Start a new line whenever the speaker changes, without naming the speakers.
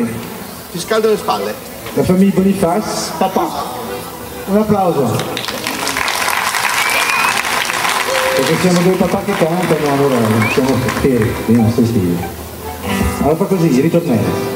Ti scaldo le spalle.
La famiglia Boniface.
Papà.
Un applauso. Perché siamo due papà che cantano, allora siamo fieri, io non sto stile. Allora fa così, ritornello.